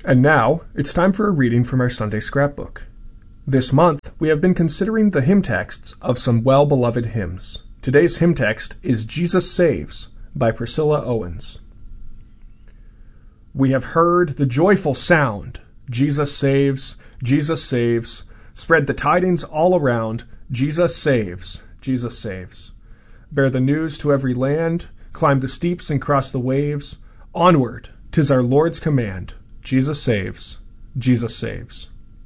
And now, it's time for a reading from our Sunday scrapbook. This month, we have been considering the hymn texts of some well-beloved hymns. Today's hymn text is Jesus Saves by Priscilla Owens. We have heard the joyful sound, Jesus saves, Jesus saves. Spread the tidings all around, Jesus saves, Jesus saves. Bear the news to every land, climb the steeps and cross the waves. Onward, 'tis our Lord's command, Jesus saves, Jesus saves.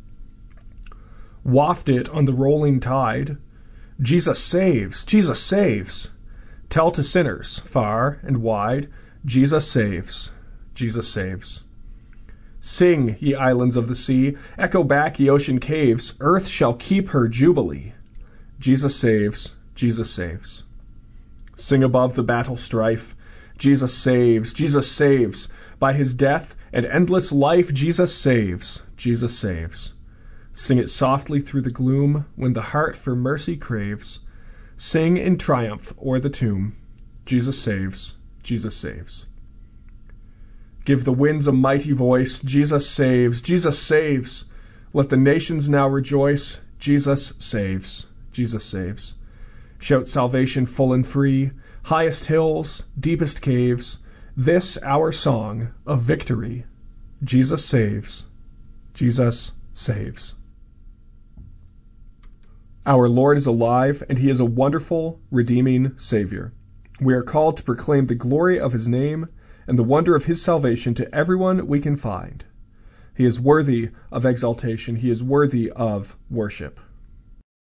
Waft it on the rolling tide, Jesus saves, Jesus saves. Tell to sinners, far and wide, Jesus saves, Jesus saves. Sing, ye islands of the sea, echo back, ye ocean caves, earth shall keep her jubilee. Jesus saves, Jesus saves. Sing above the battle strife, Jesus saves, Jesus saves. By his death and endless life, Jesus saves, Jesus saves. Sing it softly through the gloom, when the heart for mercy craves. Sing in triumph o'er the tomb, Jesus saves, Jesus saves. Give the winds a mighty voice, Jesus saves, Jesus saves. Let the nations now rejoice, Jesus saves, Jesus saves. Shout salvation full and free, highest hills, deepest caves, this our song of victory. Jesus saves, Jesus saves. Our Lord is alive, and he is a wonderful, redeeming Savior. We are called to proclaim the glory of his name and the wonder of his salvation to everyone we can find. He is worthy of exaltation. He is worthy of worship.